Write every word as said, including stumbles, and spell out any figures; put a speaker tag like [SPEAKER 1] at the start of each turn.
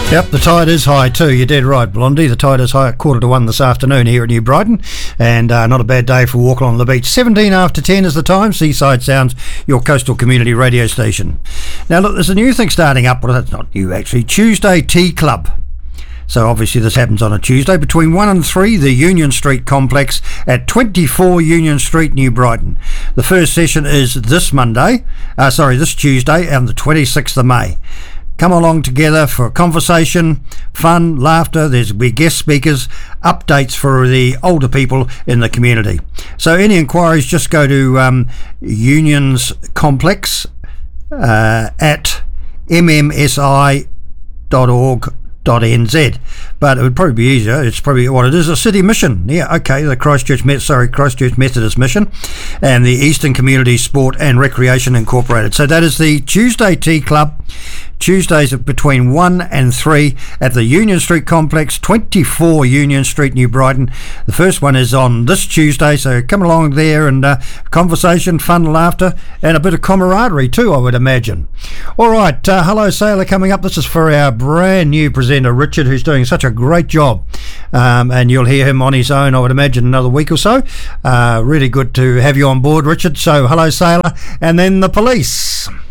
[SPEAKER 1] Yep, the tide is high too. You're dead right, Blondie. The tide is high at quarter to one this afternoon here at New Brighton, and uh, not a bad day for walking on the beach. seventeen after ten is the time. Seaside Sounds, your coastal community radio station. Now look, there's a new thing starting up. Well, that's not new actually. Tuesday Tea Club. So obviously this happens on a Tuesday between one and three, the Union Street complex at twenty-four Union Street, New Brighton. The first session is this Monday, uh, sorry, this Tuesday on the twenty-sixth of May. Come along together for conversation, fun, laughter. There's be guest speakers, updates for the older people in the community. So any inquiries, just go to um, Unions Complex uh, at m m s i dot org dot n z. But it would probably be easier. It's probably what it is, a city mission. Yeah, okay, the Christchurch Met, sorry, Christchurch Methodist Mission and the Eastern Community Sport and Recreation Incorporated. So that is the Tuesday Tea Club. Tuesdays between one and three at the Union Street Complex, twenty-four Union Street, New Brighton. The first one is on this Tuesday, so come along there and uh, conversation, fun, laughter, and a bit of camaraderie too, I would imagine. All right, uh, Hello Sailor coming up. This is for our brand new presenter, Richard, who's doing such a great job. Um, and you'll hear him on his own, I would imagine, another week or so. Uh, really good to have you on board, Richard. So Hello Sailor, and then the police.